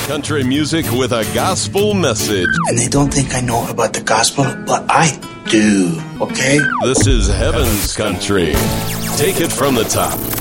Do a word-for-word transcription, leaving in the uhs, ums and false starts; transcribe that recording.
country music with a gospel message. And they don't think I know about the gospel, but I do, okay? This is Heaven's Country. Take it from the top.